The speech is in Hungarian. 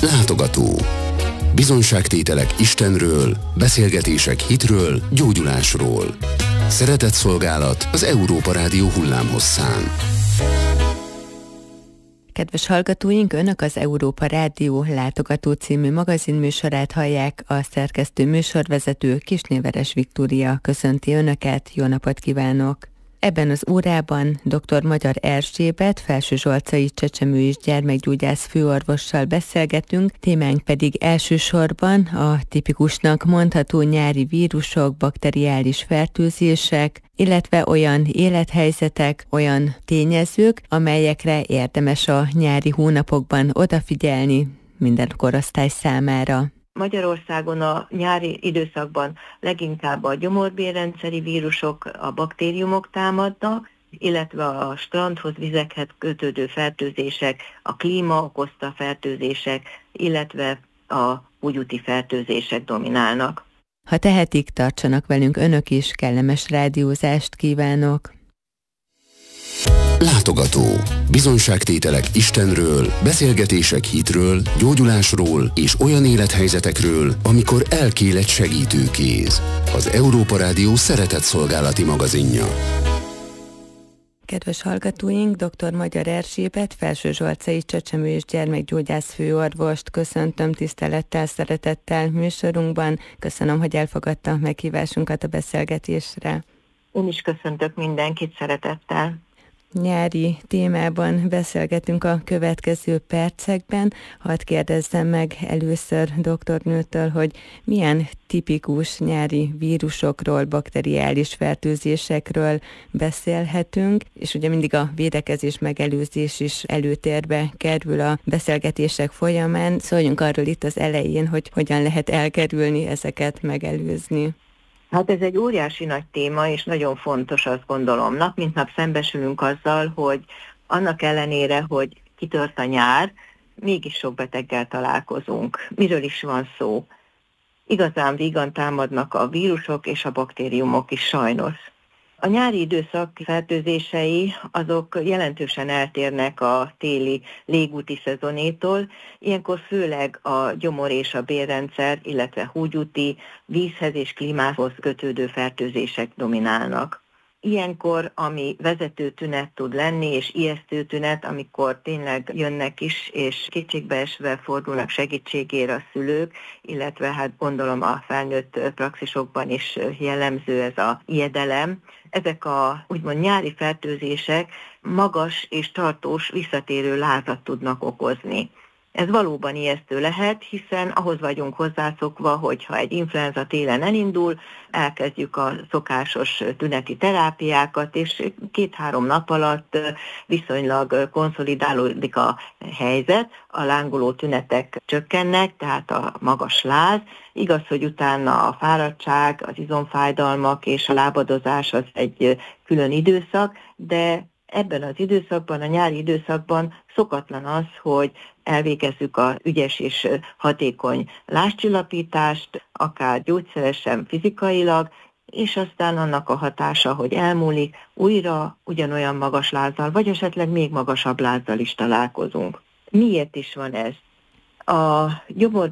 Látogató. Bizonyságtételek Istenről, beszélgetések hitről, gyógyulásról. Szeretetszolgálat az Európa Rádió hullámhosszán. Kedves hallgatóink, Önök az Európa Rádió Látogató című magazinműsorát hallják, a szerkesztő műsorvezető Kisnéveres Viktória köszönti Önöket, jó napot kívánok! Ebben az órában dr. Magyar Erzsébet, felsőzsolcai csecsemő és gyermekgyógyász főorvossal beszélgetünk, témánk pedig elsősorban a tipikusnak mondható nyári vírusok, bakteriális fertőzések, illetve olyan élethelyzetek, olyan tényezők, amelyekre érdemes a nyári hónapokban odafigyelni minden korosztály számára. Magyarországon a nyári időszakban leginkább a gyomorbérrendszeri vírusok, a baktériumok támadnak, illetve a strandhoz, vizekhez kötődő fertőzések, a klíma okozta fertőzések, illetve a húgyúti fertőzések dominálnak. Ha tehetik, tartsanak velünk Önök is, kellemes rádiózást kívánok! Látogató. Bizonyságtételek Istenről, beszélgetések hitről, gyógyulásról és olyan élethelyzetekről, amikor elkél egy segítőkéz. Az Európa Rádió szeretetszolgálati magazinja. Kedves hallgatóink, dr. Magyar Erzsébet, felsőzsolcai csecsemő és gyermekgyógyász főorvost köszöntöm tisztelettel, szeretettel műsorunkban. Köszönöm, hogy elfogadta meghívásunkat a beszélgetésre. Én is köszöntök mindenkit szeretettel. Nyári témában beszélgetünk a következő percekben. Hadd kérdezzem meg először doktornőtől, hogy milyen tipikus nyári vírusokról, bakteriális fertőzésekről beszélhetünk, és ugye mindig a védekezés, megelőzés is előtérbe kerül a beszélgetések folyamán. Szóljunk arról itt az elején, hogy hogyan lehet elkerülni ezeket, megelőzni. Hát ez egy óriási nagy téma, és nagyon fontos, azt gondolom. Nap mint nap szembesülünk azzal, hogy annak ellenére, hogy kitört a nyár, mégis sok beteggel találkozunk. Miről is van szó? Igazán vígan támadnak a vírusok és a baktériumok is sajnos. A nyári időszak fertőzései azok jelentősen eltérnek a téli légúti szezonétól, ilyenkor főleg a gyomor és a bérrendszer, illetve húgyúti, vízhez és klímához kötődő fertőzések dominálnak. Ilyenkor, ami vezető tünet tud lenni, és ijesztő tünet, amikor tényleg jönnek is, és kétségbeesve fordulnak segítségére a szülők, illetve hát gondolom a felnőtt praxisokban is jellemző ez a ijedelem. Ezek a úgymond nyári fertőzések magas és tartós visszatérő lázat tudnak okozni. Ez valóban ijesztő lehet, hiszen ahhoz vagyunk hozzászokva, hogyha egy influenza télen elindul, elkezdjük a szokásos tüneti terápiákat, és 2-3 nap alatt viszonylag konszolidálódik a helyzet, a lángoló tünetek csökkennek, tehát a magas láz. Igaz, hogy utána a fáradtság, az izomfájdalmak és a lábadozás az egy külön időszak, de ebben az időszakban, a nyári időszakban szokatlan az, hogy elvégezzük az ügyes és hatékony lázcsillapítást, akár gyógyszeresen, fizikailag, és aztán annak a hatása, hogy elmúlik, újra ugyanolyan magas lázzal, vagy esetleg még magasabb lázzal is találkozunk. Miért is van ez? A